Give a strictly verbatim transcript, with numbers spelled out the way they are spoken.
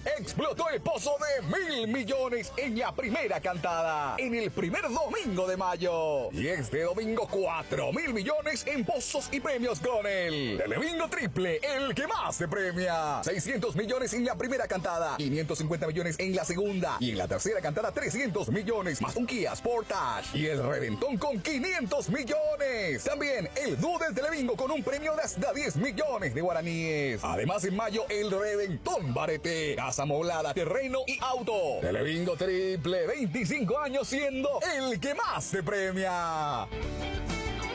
explotó el pozo de mil millones en la primera cantada, en el primer domingo de mayo. Y este domingo, cuatro mil millones en pozos y premios con el Telebingo Triple, el que más se premia. seiscientos millones en la primera cantada, quinientos cincuenta millones en la segunda, y en la tercera cantada trescientos millones, más un Kia Sportage. Y el reventón con quinientos millones. También el dúo del Telebingo con un premio de hasta diez millones de guaraníes. Además, en mayo, el reventón Barete, casa moblada, terreno y auto. Telebingo Triple, veinticinco años siendo el que más se premia.